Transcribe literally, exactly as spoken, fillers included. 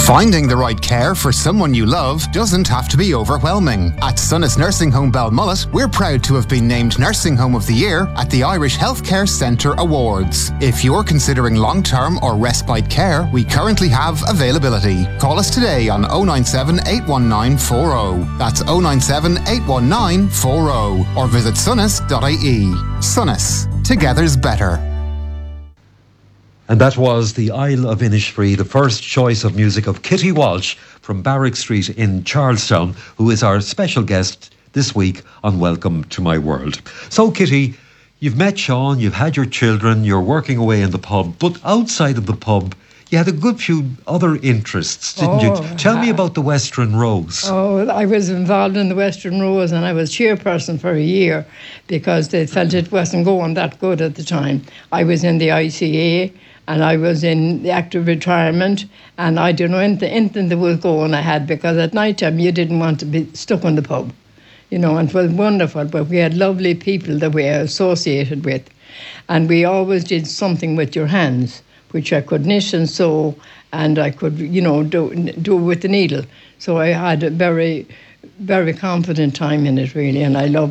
Finding the right care for someone you love doesn't have to be overwhelming. At Sunnis Nursing Home Balmullet, we're proud to have been named Nursing Home of the Year at the Irish Healthcare Centre Awards. If you're considering long-term or respite care, we currently have availability. Call us today on oh nine seven, eight one nine four oh. That's oh nine seven, eight one nine four oh. Or visit sunnis dot I E. Sunnis. Together's better. And that was the Isle of Innisfree, the first choice of music of Kitty Walsh from Barrack Street in Charlestown, who is our special guest this week on Welcome to My World. So, Kitty, you've met Sean, you've had your children, you're working away in the pub, but outside of the pub, you had a good few other interests, didn't oh, you? Tell me about the Western Rose. Oh, I was involved in the Western Rose, and I was chairperson for a year because they felt it wasn't going that good at the time. I was in the I C A, and I was in the active retirement, and I don't know anything, anything that was going ahead, because at night time you didn't want to be stuck in the pub, you know, and it was wonderful. But we had lovely people that we were associated with, and we always did something with your hands, which I could knit and sew, and I could, you know, do do with the needle. So I had a very, very confident time in it, really, and I loved